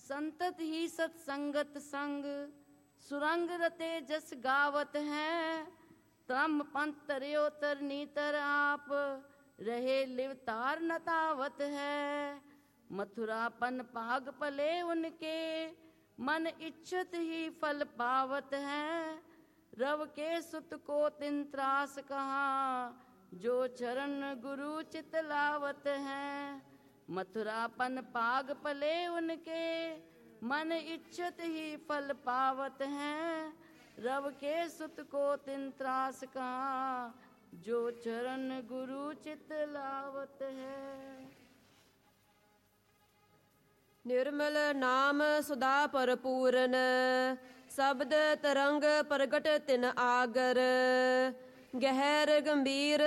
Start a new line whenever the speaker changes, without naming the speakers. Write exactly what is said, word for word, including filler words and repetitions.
संतत ही सत्संगत संग सुरंग रते जस गावत हैं। त्रम पंथ तरयो तरनी तर आप रहे लिवतार नतावत है। मथुरापन पाग पले उनके मन इच्छत ही फल पावत है। रव के सुत को तिन त्रास कहा जो चरण गुरु चित लावत हैं। मथुरापन पाग पले उनके मन इच्छत ही फल पावत हैं। रव के सुत को तिन त्रास कहा जो चरण गुरु चित लावत है।
निर्मल नाम सुधा परपूरन शब्द तरंग प्रगट तिन आगर। गहर गंभीर